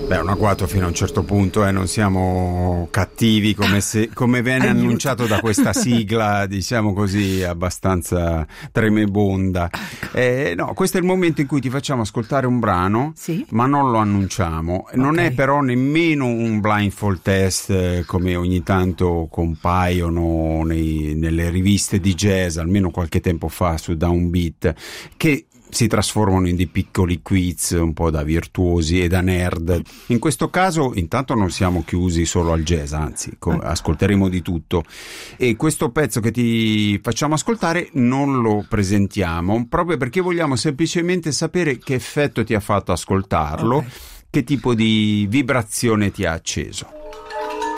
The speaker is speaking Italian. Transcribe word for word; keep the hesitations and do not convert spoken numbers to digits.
Beh, un agguato fino a un certo punto, eh, non siamo cattivi come, se, come viene Aiuto. annunciato da questa sigla, diciamo così, abbastanza tremebonda. Eh, no, questo è il momento in cui ti facciamo ascoltare un brano, Sì? ma non lo annunciamo. Non Ok. è però nemmeno un blindfold test eh, come ogni tanto compaiono nei- nelle riviste di jazz, almeno qualche tempo fa su Downbeat, che si trasformano in dei piccoli quiz un po' da virtuosi e da nerd. In questo caso intanto non siamo chiusi solo al jazz, anzi co- ascolteremo di tutto, e questo pezzo che ti facciamo ascoltare non lo presentiamo proprio perché vogliamo semplicemente sapere che effetto ti ha fatto ascoltarlo, Ok. che tipo di vibrazione ti ha acceso.